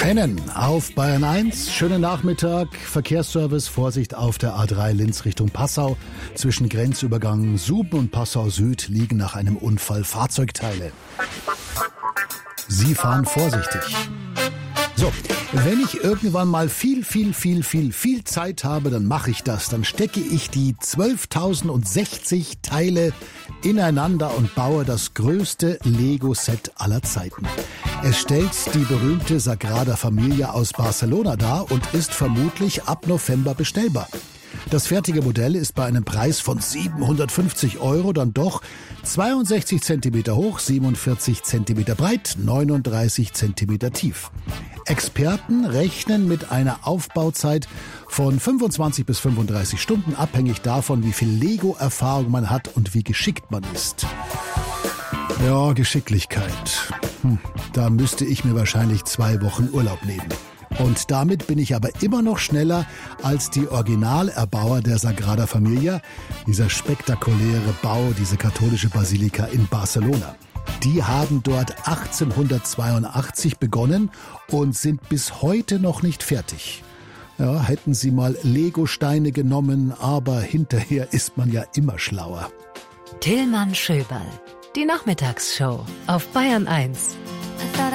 Hennen auf Bayern 1. Schönen Nachmittag. Verkehrsservice. Vorsicht auf der A3 Linz Richtung Passau. Zwischen Grenzübergang Suben und Passau Süd liegen nach einem Unfall Fahrzeugteile. Sie fahren vorsichtig. So, wenn ich irgendwann mal viel Zeit habe, dann mache ich das. Dann stecke ich die 12.060 Teile ineinander und baue das größte Lego-Set aller Zeiten. Es stellt die berühmte Sagrada Familia aus Barcelona dar und ist vermutlich ab November bestellbar. Das fertige Modell ist bei einem Preis von 750 € dann doch 62 cm hoch, 47 cm breit, 39 cm tief. Experten rechnen mit einer Aufbauzeit von 25 bis 35 Stunden, abhängig davon, wie viel Lego-Erfahrung man hat und wie geschickt man ist. Ja, Geschicklichkeit. Da müsste ich mir wahrscheinlich 2 Wochen Urlaub nehmen. Und damit bin ich aber immer noch schneller als die Originalerbauer der Sagrada Familia, dieser spektakuläre Bau, diese katholische Basilika in Barcelona. Die haben dort 1882 begonnen und sind bis heute noch nicht fertig. Ja, hätten sie mal Lego-Steine genommen, aber hinterher ist man ja immer schlauer. Tillmann Schöberl, die Nachmittagsshow auf Bayern 1.